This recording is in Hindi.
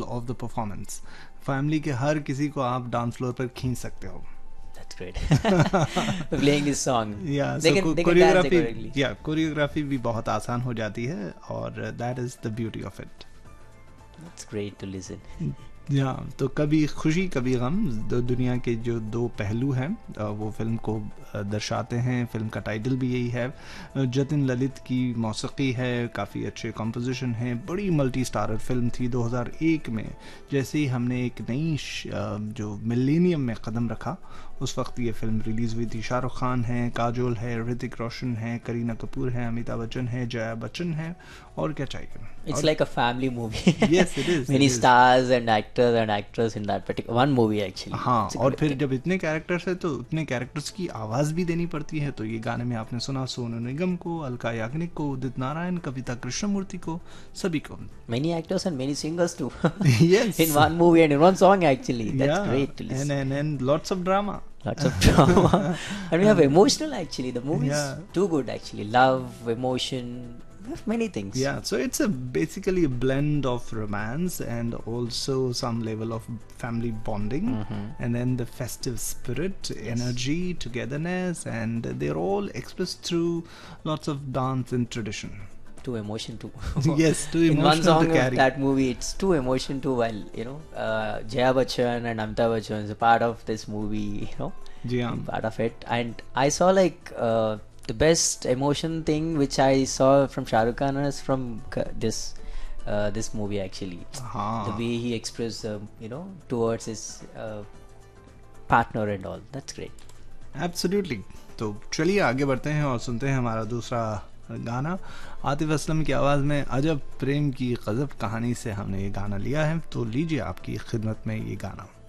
Of the performance. फैमिली के हर किसी को आप डांस फ्लोर पर खींच सकते हो. That's great. Playing this song. Yeah, They so can dance choreography, accordingly. yeah, choreography भी बहुत आसान हो जाती है, और that is the beauty of it. That's great to listen. या तो कभी खुशी कभी गम, दुनिया के जो दो पहलू हैं वो फिल्म को दर्शाते हैं. फिल्म का टाइटल भी यही है. जतिन ललित की मौसीकी है, काफ़ी अच्छे कंपोजिशन हैं. बड़ी मल्टी स्टारर फिल्म थी. 2001 में जैसे ही हमने एक नई जो मिलेनियम में कदम रखा, उस वक्त ये फिल्म रिलीज़ हुई थी. शाहरुख खान है, काजोल है, ऋतिक रोशन है, करीना कपूर है, अमिताभ बच्चन है, जया बच्चन है, और क्या चाहिए. It's like a family movie. Yes, it is. Many it is. stars and actors and actors in that particular one movie actually. हाँ, It's a और great फिर thing. जब इतने कैरेक्टर्स है तो उतने कैरेक्टर्स की आवाज़ भी देनी पड़ती है. तो ये गाने में आपने सुना सोनू निगम को, अलका याग्निक को, उदित नारायण, कविता कृष्णमूर्ति को, सभी को. Many actors and many singers too. Yes. In one movie and in one song actually. That's Yeah, great to listen. and lots of drama. Lots of drama. And we have emotional actually. The movie is Yeah. too good actually. Love, emotion, we have many things. Yeah, so it's basically a blend of romance and also some level of family bonding, and then the festive spirit, energy, togetherness, and they're all expressed through lots of dance and tradition. Too emotion too. Yes, too In one emotional song to of carry. that movie, it's too emotion too. While Jaya Bachchan and Amitabh Bachchan is a part of this movie. जी हाँ. Part of it, and I saw like the best emotion thing which I saw from Shah Rukh Khan is from this movie actually. हाँ. The way he expressed towards his partner and all. That's great. Absolutely. तो चलिए आगे बढ़ते हैं और सुनते हैं हमारा दूसरा गाना. आतिफ असलम की आवाज़ में अजब प्रेम की गजब कहानी से हमने ये गाना लिया है. तो लीजिए आपकी खिदमत में ये गाना.